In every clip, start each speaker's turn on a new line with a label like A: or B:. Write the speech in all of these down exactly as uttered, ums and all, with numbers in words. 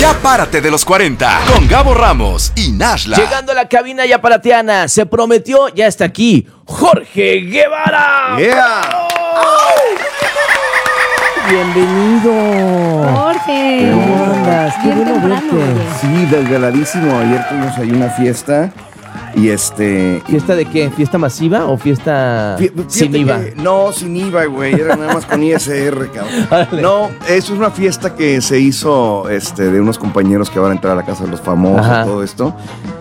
A: Ya párate de los cuarenta con Gabo Ramos y Nashla.
B: Llegando a la cabina yaparatiana, se prometió, ya está aquí, Jorge Guevara.
C: Yeah.
B: Bienvenido.
D: Jorge.
B: ¿Cómo andas? Qué
D: Bien
B: bueno
D: temprano,
B: verte.
D: oye.
C: Sí, desveladísimo. Ayer tuvimos ahí una fiesta y este...
B: ¿Fiesta de qué? ¿Fiesta masiva o fiesta
C: Fí- fíjate
B: sin I V A?
C: que- no, sin I V A, güey. Era nada más con I S R, cabrón.
B: Órale.
C: No, eso es una fiesta que se hizo este, de unos compañeros que van a entrar a la casa de los famosos,
B: Ajá.
C: todo esto.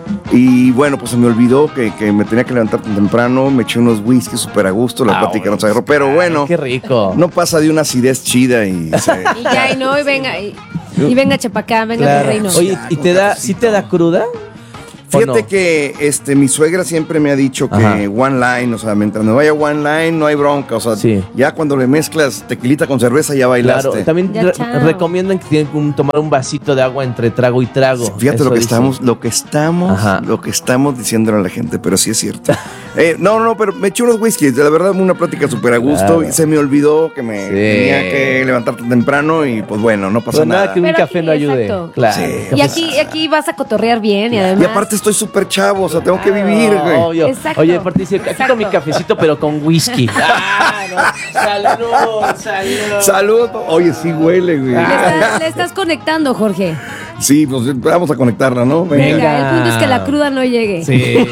C: Y bueno, pues se me olvidó que, que me tenía que levantar tan temprano. Me eché unos whisky súper a gusto. La
B: Ah,
C: plática
B: bueno.
C: no se agarró. Pero bueno,
B: Qué rico.
C: no pasa de una acidez chida y se...
D: Y ya, y no, y venga, y, y venga Chepacá, venga
B: Claro.
D: tu reino.
B: Oye, ¿y te da, sí te da cruda? ¿O
C: Fíjate
B: no?
C: que este, mi suegra siempre me ha dicho que
B: Ajá.
C: one line, o sea, mientras me vaya one line no hay bronca, o sea,
B: Sí.
C: ya cuando le mezclas tequilita con cerveza ya bailaste.
B: Claro, también
D: Ya,
B: re-
D: chao.
B: recomiendan que tienen que tomar un vasito de agua entre trago y trago.
C: Fíjate
B: Eso
C: lo que
B: dicen.
C: estamos, lo que estamos,
B: Ajá.
C: lo que estamos diciéndole a la gente, pero sí es cierto. Eh, no, no, pero me eché unos whiskies, la verdad una plática súper a gusto
B: Claro.
C: y se me olvidó que me
B: Sí.
C: tenía que levantar tan temprano y pues bueno, no pasa
B: Pues
C: nada.
B: nada que un
D: Pero
B: café
D: aquí,
B: no ayude.
D: exacto.
B: Claro.
C: Sí.
D: Y aquí, aquí vas a cotorrear bien y además.
C: Y aparte estoy súper chavo, o sea, tengo que vivir, güey.
B: Obvio.
D: Exacto.
B: Oye, aparte dice, aquí
D: Exacto.
B: con mi cafecito, pero con whisky. Ah, no. Salud, salud.
C: Salud. Oye, sí huele, güey.
D: Le, estás, le estás conectando, Jorge.
C: Sí, pues vamos a conectarla, ¿no?
D: Venga, el punto es que la cruda no llegue.
B: Sí.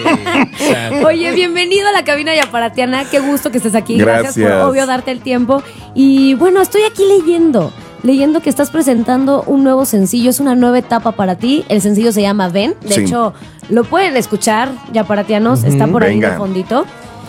D: Oye, bienvenido a la cabina yaparatiana. Qué gusto que estés aquí. Gracias,
C: Gracias.
D: por obvio darte el tiempo. Y bueno, estoy aquí leyendo. Leyendo que estás presentando un nuevo sencillo, es una nueva etapa para ti. El sencillo se llama Ven. De
C: Sí.
D: hecho, lo pueden escuchar, yaparatianos, está por ahí
C: Venga.
D: de fondito.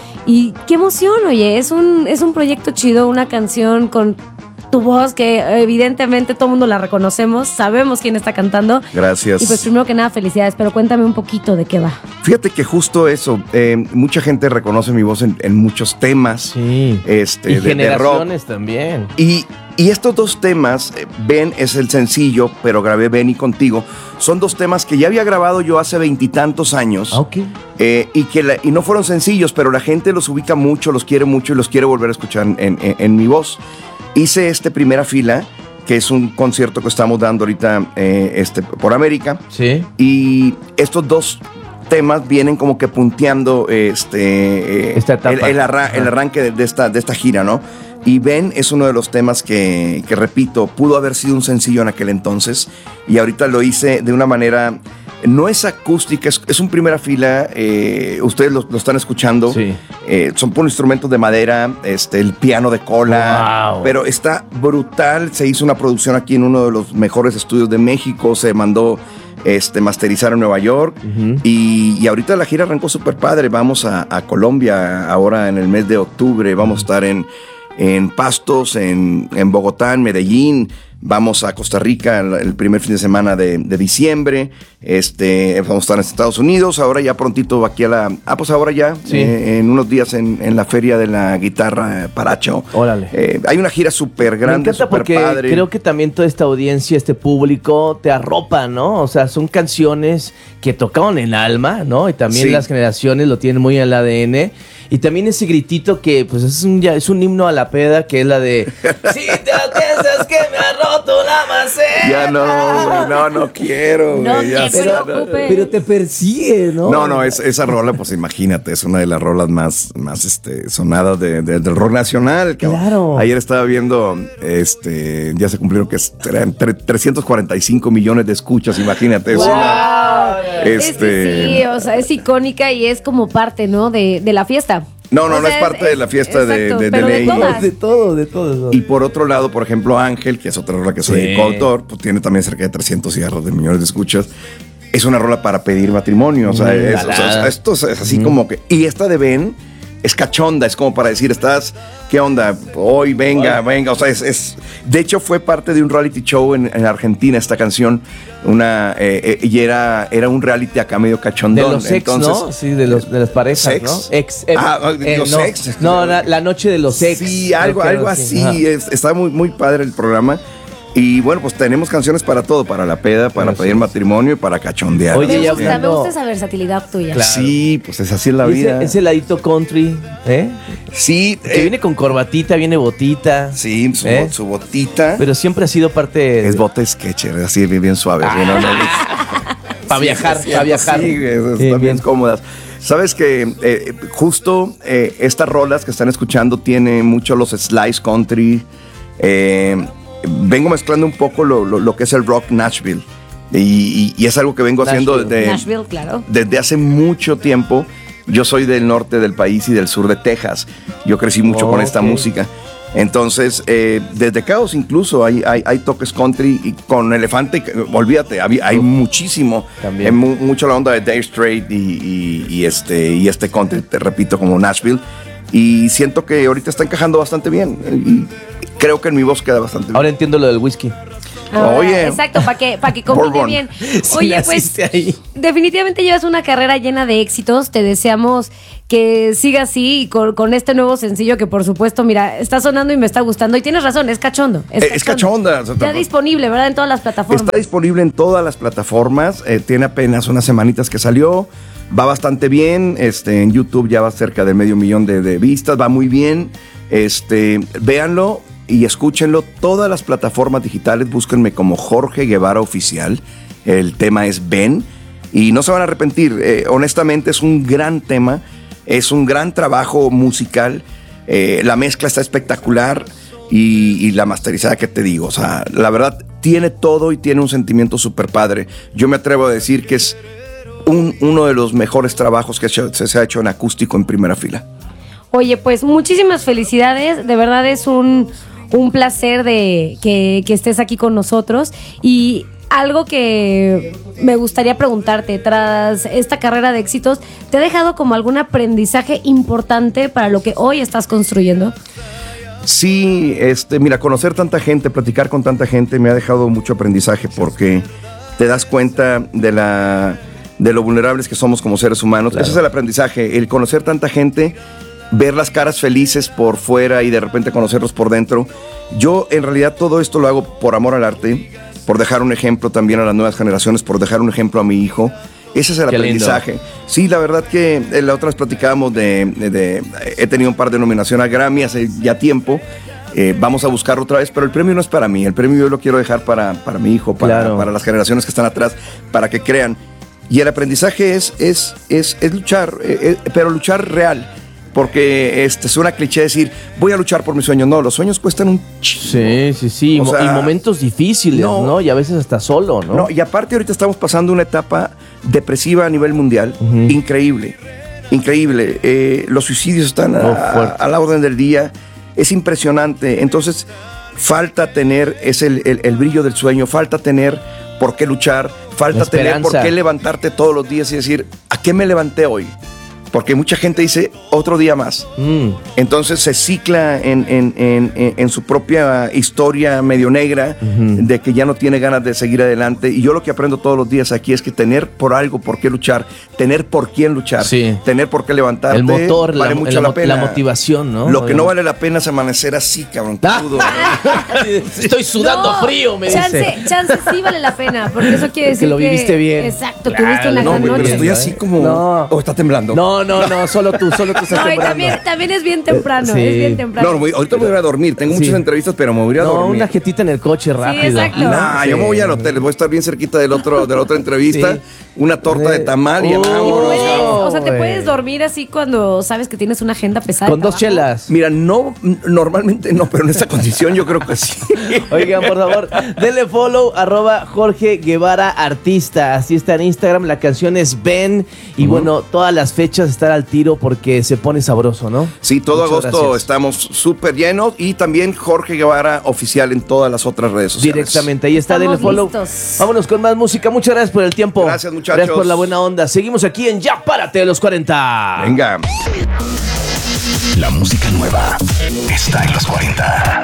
D: Y qué emoción, oye, es un, es un proyecto chido, una canción con tu voz que evidentemente todo el mundo la reconocemos, sabemos quién está cantando.
C: Gracias.
D: Y pues primero que nada, felicidades, pero cuéntame un poquito de qué va.
C: Fíjate que justo eso, eh, mucha gente reconoce mi voz en, en muchos temas
B: Sí.
C: este,
B: Y
C: de, de rock.
B: generaciones también.
C: Y, y estos dos temas, eh, Ven es el sencillo, pero grabé Ven y Contigo, son dos temas que ya había grabado yo hace veintitantos años.
B: Ok.
C: eh, y que la- y no fueron sencillos, pero la gente los ubica mucho, los quiere mucho y los quiere volver a escuchar en, en- en mi voz. Hice este Primera Fila, que es un concierto que estamos dando ahorita eh, este, por América.
B: Sí.
C: Y estos dos temas vienen como que punteando este, eh,
B: Esta etapa.
C: el, el arra-
B: Ajá.
C: el arranque de, de esta, de esta gira, ¿no? Y Ven es uno de los temas que, que, repito, pudo haber sido un sencillo en aquel entonces y ahorita lo hice de una manera, no es acústica, es, es un Primera Fila, eh, ustedes lo, lo están escuchando,
B: Sí.
C: eh, son por instrumentos de madera, este, el piano de cola,
B: Wow.
C: pero está brutal, se hizo una producción aquí en uno de los mejores estudios de México, se mandó este, masterizar en Nueva York
B: Ujú.
C: y, y ahorita la gira arrancó súper padre, vamos a, a Colombia ahora en el mes de octubre, vamos a estar en, en Pastos, en, en Bogotá, en Medellín, vamos a Costa Rica el, el primer fin de semana de, de diciembre, este, vamos a estar en Estados Unidos, ahora ya prontito aquí a la, ah pues ahora ya,
B: Sí.
C: eh, en unos días en, en la feria de la guitarra eh, Paracho.
B: Órale.
C: Eh, hay una gira súper
B: Me
C: grande,
B: encanta
C: súper
B: porque
C: padre.
B: creo que también toda esta audiencia, este público, te arropa, ¿no? O sea, son canciones que tocaron el alma, ¿no? Y también
C: Sí.
B: las generaciones lo tienen muy en el A D N. Y también ese gritito que, pues, es un, ya- es un himno a la peda, que es la de si te piensas que me ha roto la maceta.
C: Ya no, güey, no, no quiero, güey.
D: No
C: ya
D: te
C: sé, no,
D: preocupes.
B: Pero te persigue, ¿no?
C: No, no, es, esa rola, pues imagínate, es una de las rolas más, más este, sonadas de, de- del rock nacional. cabrón.
B: Claro.
C: Ayer estaba viendo, este, ya se cumplieron que es- eran tre- trescientos cuarenta y cinco millones de escuchas, imagínate. Es
D: Wow.
C: una-
D: Es
C: este,
D: que sí, o sea, es icónica y es como parte, ¿no? De, de la fiesta.
C: No, no,
D: O
C: no
D: sea,
C: es parte de la fiesta de-
D: exacto,
C: de- de
D: pero
C: ley.
D: todas.
B: De todo, de todo.
C: Y por otro lado, por ejemplo, Ángel, que es otra rola que soy
B: Sí.
C: coautor, pues tiene también cerca de trescientos cigarros de millones de escuchas. Es una rola para pedir matrimonio, o sea,
B: Mm,
C: es- o sea,
B: balada.
C: esto es así como que... Y esta de Ben es cachonda, es como para decir, estás, ¿qué onda? Hoy, venga, venga, o sea, es... es- de hecho, fue parte de un reality show en, en Argentina, esta canción, una eh, eh, y era, era un reality acá medio
B: De
C: cachondón.
B: los ex,
C: entonces,
B: ¿no? Sí, de, los, de las parejas,
C: ¿Sex?
B: ¿no? Ex. eh,
C: Ah,
B: eh,
C: los
B: no.
C: ex.
B: No, la, la noche de los ex.
C: Sí, algo,
B: Creo que
C: algo
B: era
C: así.
B: Ajá.
C: es- está muy, muy padre el programa. Y bueno, pues tenemos canciones para todo, para la peda, para
B: Así
C: pedir
B: es.
C: matrimonio y para cachondear.
B: Oye,
D: Me
B: ya
D: gusta, me
B: hablando-
D: gusta esa versatilidad tuya.
B: Claro.
C: Sí, pues es así es la
B: Y
C: vida.
B: Ese, ese ladito country, ¿eh?
C: Sí,
B: Que
C: eh,
B: viene con corbatita, viene botita.
C: sí, su,
B: ¿Eh?
C: su botita.
B: Pero siempre ha sido parte de...
C: Es bota sketcher, así bien, bien suave. bien, no, no,
B: Para viajar,
C: sí,
B: para viajar.
C: Sí, es- están
B: Sí,
C: bien
B: bien.
C: cómodas. Sabes que eh, justo eh, estas rolas que están escuchando tiene mucho los slice country. eh, vengo mezclando un poco lo, lo- lo que es el rock Nashville. Y, y- y es algo que vengo haciendo
B: Nashville.
C: desde,
D: Nashville, claro.
C: desde hace mucho tiempo. Yo soy del norte del país y del sur de Texas. Yo crecí mucho con esta
B: Ok.
C: música. Entonces, eh, desde Caos incluso hay, hay, hay toques country y con Elefante, que- olvídate, hay, hay muchísimo.
B: También.
C: Hay mu- mucho la onda de Dave Strait y, y- y este, y este country, te repito, como Nashville. Y siento que ahorita está encajando bastante bien. Y creo que en mi voz queda bastante bien.
B: Ahora entiendo lo del whisky.
D: Ah,
C: Oye.
D: Exacto, para que, para que combine
C: Bourbon.
D: bien.
B: Sí,
D: Oye, pues
B: naciste ahí.
D: definitivamente llevas una carrera llena de éxitos. Te deseamos que siga así y con, con este nuevo sencillo que por supuesto, mira, está sonando y me está gustando. Y tienes razón, es cachondo. Es,
C: Eh, es cachonda.
D: Ya disponible, ¿verdad? En todas las plataformas.
C: Está disponible en todas las plataformas. eh, tiene apenas unas semanitas que salió. Va bastante bien. Este, en YouTube ya va cerca de medio millón de, de vistas. Va muy bien. Este, véanlo y escúchenlo. Todas las plataformas digitales, búsquenme como Jorge Guevara Oficial. El tema es Ven. Y no se van a arrepentir. Eh, honestamente, es un gran tema. Es un gran trabajo musical. Eh, la mezcla está espectacular. Y, y la masterizada, que te digo, o sea, la verdad tiene todo y tiene un sentimiento súper padre. Yo me atrevo a decir que es un- uno de los mejores trabajos que se, se ha hecho en acústico en primera fila.
D: Oye, pues muchísimas felicidades. De verdad es un, un placer de que, que estés aquí con nosotros. Y algo que me gustaría preguntarte, tras esta carrera de éxitos, ¿te ha dejado como algún aprendizaje importante para lo que hoy estás construyendo?
C: Sí, este, mira, conocer tanta gente, platicar con tanta gente me ha dejado mucho aprendizaje porque te das cuenta de la de lo vulnerables que somos como seres humanos.
B: Claro.
C: Ese es el aprendizaje, el conocer tanta gente, ver las caras felices por fuera y de repente conocerlos por dentro. Yo en realidad todo esto lo hago por amor al arte, por dejar un ejemplo también a las nuevas generaciones, por dejar un ejemplo a mi hijo. Ese es el
B: Qué lindo.
C: aprendizaje. Sí, la verdad que eh, la otra vez platicábamos de, de- de- he tenido un par de nominaciones a Grammy hace ya tiempo. Eh, vamos a buscarlo otra vez, pero el premio no es para mí. El premio yo lo quiero dejar para, para mi hijo, para,
B: Claro.
C: para las generaciones que están atrás, para que crean. Y el aprendizaje es, es, es, es luchar, eh, eh, pero luchar real. Porque este, suena cliché decir, voy a luchar por mis sueños. No, los sueños cuestan un chingo.
B: Sí, sí, sí.
C: O
B: Mo-
C: sea,
B: y momentos difíciles,
C: no.
B: ¿no? Y a veces hasta solo, ¿no?
C: No, y aparte ahorita estamos pasando una etapa depresiva a nivel mundial,
B: Ujú.
C: increíble, increíble. Eh, los suicidios están a,
B: Oh, fuerte.
C: a la orden del día, es impresionante. Entonces, falta tener es el, el- el brillo del sueño, falta tener por qué luchar, falta
B: La
C: tener por
B: esperanza.
C: qué levantarte todos los días y decir, ¿a qué me levanté hoy? Porque mucha gente dice, otro día más.
B: Mm.
C: Entonces se cicla en, en- en- en- en su propia historia medio negra,
B: Ujú.
C: de que ya no tiene ganas de seguir adelante. Y yo lo que aprendo todos los días aquí es que tener por algo por qué luchar, tener por quién luchar,
B: Sí.
C: tener por qué levantarte,
B: El motor,
C: vale
B: la,
C: mucho
B: la
C: la,
B: mo-
C: pena.
B: la motivación, ¿no?
C: Lo que no vale la pena es amanecer así, cabrón.
B: Ah.
C: crudo.
B: Estoy sudando
D: No,
B: frío, me
D: chance,
B: dice.
D: Chance sí vale la pena, porque eso quiere decir
B: Que lo viviste bien.
D: Exacto,
B: Claro,
D: tuviste una
B: no,
D: gran
C: güey, pero
D: noche.
C: estoy así como...
B: No.
C: Oh, está temblando.
B: No, no, no, solo tú, solo tú estás
D: No, y
B: temblando.
D: también, también es bien temprano,
B: Sí.
D: es bien temprano.
C: No, no, voy- ahorita me voy a ir a dormir. Tengo
B: Sí.
C: muchas entrevistas, pero me voy a ir a
B: No,
C: dormir.
B: una jetita en el coche rápido.
D: exacto.
C: Nah, yo me voy al hotel, voy a estar bien cerquita del otro, de la otra entrevista,
B: Sí.
C: una torta de tamal y
B: Oh.
C: vámonos.
D: Puedes, o sea, te
B: güey.
D: puedes dormir así cuando sabes que tienes una agenda pesada.
B: Con
D: de
B: dos
D: trabajo.
B: chelas.
C: Mira, no, n- normalmente no, pero en esta condición yo creo que sí.
B: Oigan, por favor, denle follow, arroba Jorge Guevara Artista. Así está en Instagram. La canción es Ven. Y bueno, todas las fechas estar al tiro porque se pone sabroso, ¿no?
C: Sí, todo
B: Muchas
C: agosto
B: gracias.
C: estamos súper llenos y también Jorge Guevara Oficial en todas las otras redes sociales.
B: Directamente, ahí está,
D: Estamos
B: denle follow.
D: listos.
B: Vámonos con más música. Muchas gracias por el tiempo.
C: Gracias, muchachos.
B: Gracias por la buena onda. Seguimos aquí en Ya Párate de los cuarenta.
C: Venga.
A: La música nueva está en los cuarenta.